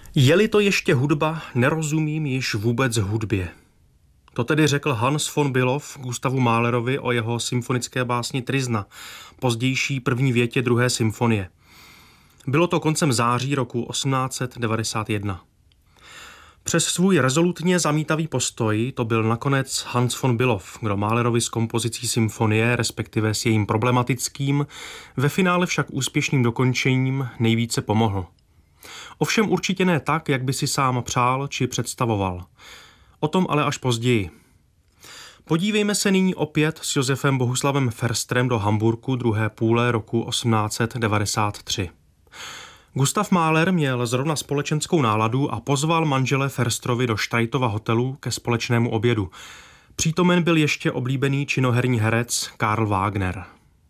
Je-li to ještě hudba, nerozumím již vůbec hudbě. To tedy řekl Hans von Bülow Gustavu Mahlerovi o jeho symfonické básni Tryzna, pozdější první větě druhé symfonie. Bylo to koncem září roku 1891. Přes svůj rezolutně zamítavý postoj to byl nakonec Hans von Bülow, kdo Mahlerovi s kompozicí symfonie, respektive s jejím problematickým, ve finále však úspěšným dokončením nejvíce pomohl. Ovšem určitě ne tak, jak by si sám přál či představoval. O tom ale až později. Podívejme se nyní opět s Josefem Bohuslavem Försterem do Hamburku druhé půle roku 1893. Gustav Mahler měl zrovna společenskou náladu a pozval manžele Försterovi do Streitova hotelu ke společnému obědu. Přítomen byl ještě oblíbený činoherní herec Karl Wagner.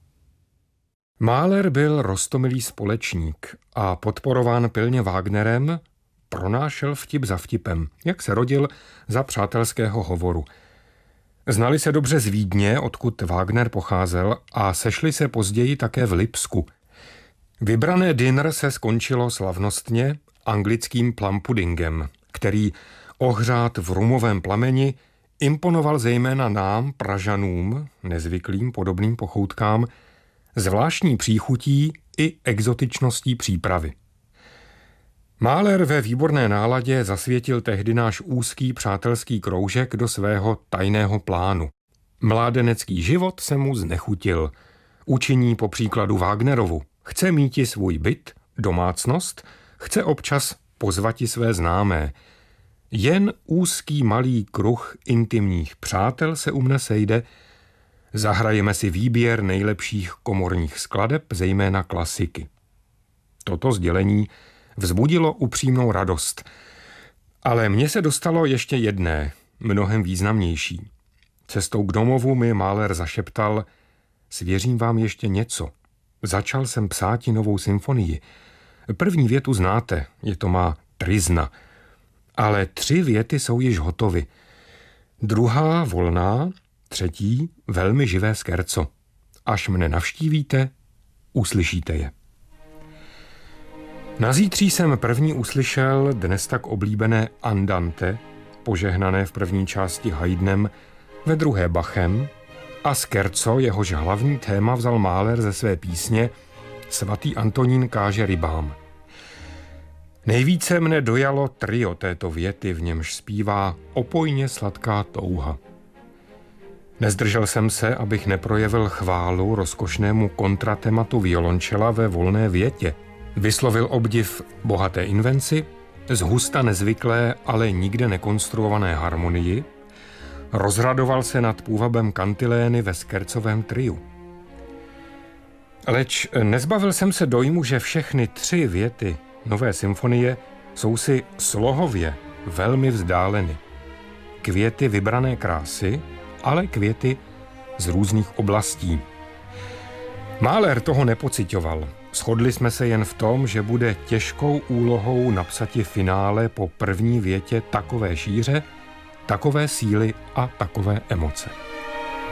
Mahler byl roztomilý společník a podporován pilně Wagnerem pronášel vtip za vtipem, jak se rodil za přátelského hovoru. Znali se dobře z Vídně, odkud Wagner pocházel, a sešli se později také v Lipsku. Vybrané dinner se skončilo slavnostně anglickým plum-puddingem, který ohřát v rumovém plameni imponoval zejména nám, Pražanům, nezvyklým podobným pochoutkám, zvláštní příchutí i exotičností přípravy. Mahler ve výborné náladě zasvětil tehdy náš úzký přátelský kroužek do svého tajného plánu. Mládenecký život se mu znechutil. Učiní po příkladu Wagnerovu. Chce míti svůj byt, domácnost, chce občas pozvati své známé. Jen úzký malý kruh intimních přátel se u mne sejde. Zahrajeme si výběr nejlepších komorních skladeb, zejména klasiky. Toto sdělení vzbudilo upřímnou radost. Ale mně se dostalo ještě jedné, mnohem významnější. Cestou k domovu mi Mahler zašeptal: svěřím vám ještě něco. Začal jsem psáti novou symfonii. První větu znáte, je to má Tryzna. Ale 3 věty jsou již hotovy. Druhá volná, třetí velmi živé scherzo. Až mne navštívíte, uslyšíte je. Nazítří jsem první uslyšel dnes tak oblíbené Andante, požehnané v první části Haydnem, ve druhé Bachem, a scherzo, jehož hlavní téma vzal Mahler ze své písně Svatý Antonín káže rybám. Nejvíce mne dojalo trio této věty, v němž zpívá opojně sladká touha. Nezdržel jsem se, abych neprojevil chválu rozkošnému kontratematu violončela ve volné větě. Vyslovil obdiv bohaté invenci, zhusta nezvyklé, ale nikde nekonstruované harmonii, rozradoval se nad půvabem kantilény ve schercovém triu. Leč nezbavil jsem se dojmu, že všechny 3 věty nové symfonie jsou si slohově velmi vzdáleny. Květy vybrané krásy, ale květy z různých oblastí. Mahler toho nepociťoval. Shodli jsme se jen v tom, že bude těžkou úlohou napsati finále po první větě takové šíře, takové síly a takové emoce.